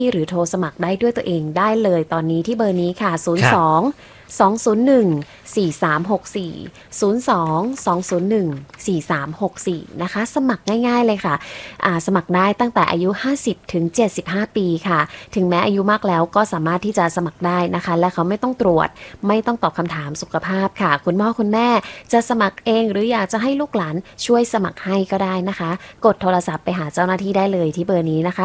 หรือโทรสมัครได้ด้วยตัวเองได้เลยตอนนี้ที่เบอร์นี้ค่ะ02 201 4364 02 201 4364นะคะสมัครง่ายๆเลยค่ะสมัครได้ตั้งแต่อายุ50ถึง75ปีค่ะถึงแม้อายุมากแล้วก็สามารถที่จะสมัครได้นะคะและเขาไม่ต้องตรวจไม่ต้องตอบคำถามสุขภาพค่ะคุณพ่อคุณแม่จะสมัครเองหรืออยากจะให้ลูกหลานช่วยสมัครให้ก็ได้นะคะกดโทรศัพท์ไปหาเจ้าหน้าที่ได้เลยที่เบอร์นี้นะคะ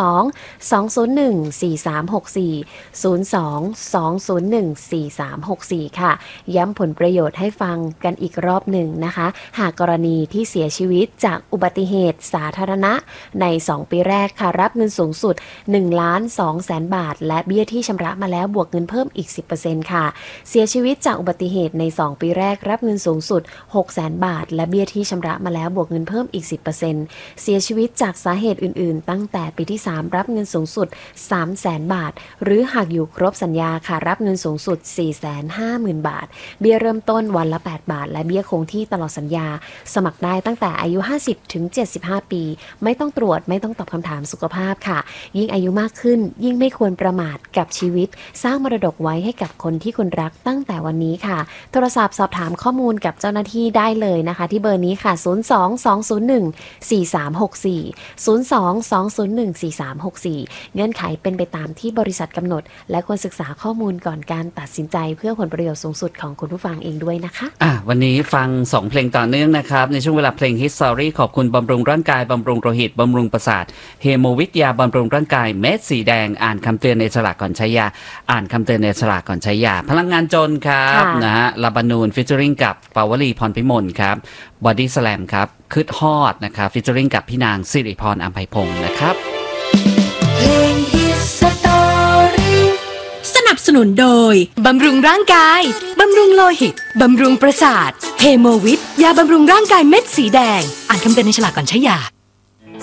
02 201 4364 02 201 4364ค่ะย้ำผลประโยชน์ให้ฟังกันอีกรอบหนึ่งนะคะหากกรณีที่เสียชีวิตจากอุบัติเหตุสาธารณะใน2ปีแรกค่ะรับเงินสูงสุด 1,200,000 บาทและเบี้ยที่ชำระมาแล้วบวกเงินเพิ่มอีก 10% ค่ะเสียชีวิตจากอุบัติเหตุใน2ปีแรกรับเงินสูงสุด 600,000 บาทและเบี้ยที่ชำระมาแล้วบวกเงินเพิ่มอีก 10% เสียชีวิตจากสาเหตุอื่นๆตั้งแต่ปีที่3รับเงินสูงสุด 300,000 บาทหรือหากอยู่ครบสัญญาค่ะรับเงินสูงสุด 450,000 บาทเบี้ยเริ่มต้นวันละ8 บาทและเบี้ยคงที่ตลอดสัญญาสมัครได้ตั้งแต่อายุ50ถึง75ปีไม่ต้องตรวจไม่ต้องตอบคำถามสุขภาพค่ะยิ่งอายุมากขึ้นยิ่งไม่ควรประมาทกับชีวิตสร้างมรดกไว้ให้กับคนที่คุณรักตั้งแต่วันนี้ค่ะโทรศัพท์สอบถามข้อมูลกับเจ้าหน้าที่ได้เลยนะคะที่เบอร์นี้ค่ะ02 201 4364 02 201 4364เงื่อนไขเป็นไปตามที่บริษัทกำหนดและควรศึกษาข้อมูลก่อนการตัดสินใจเพื่อผลประโยชน์สูงสุดของคุณผู้ฟังเองด้วยนะคะวันนี้ฟัง2เพลงต่อเนื่องนะครับในช่วงเวลาเพลง History ขอบคุณบำรุงร่างกายบำรุงโลหิตบำรุงประสาทเฮโมวิทยาบำรุงร่างกายเม็ดสีแดงอ่านคำเตือนในฉลากก่อนใช้ยาอ่านคำเตือนในฉลากก่อนใช้ยาพลังงานจนครับนะฮะลาบานูนฟิชเจอริงกับปาวลีพรพิมลครับบอดี้สแลมครับคึดฮอดนะครับฟิชเจอริงกับพี่นางสิริพรอัมไพพงศ์นะครับเพลง History สนับสนุนโดยบำรุงร่างกายบำรุงโลหิตบำรุงประสาทเฮโมวิทยาบำรุงร่างกายเม็ดสีแดงอ่านคำเตือนในฉลากก่อนใช้ยา